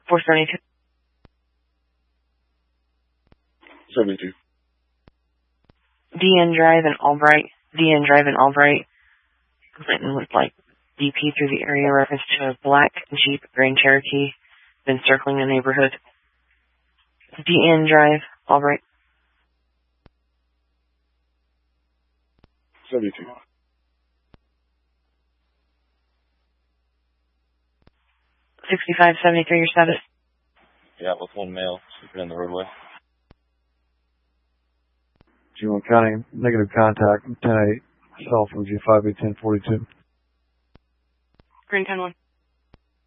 472. 72. DN Drive and Albright. Clinton with like BP through the area, reference to a black Jeep Grand Cherokee, been circling the neighborhood. DN Drive, Albright. 72. 6573, your status? Yeah, with one male sleeping in the roadway. G1 County, negative contact, 10-8, cell from G5 81042. Green 10-1.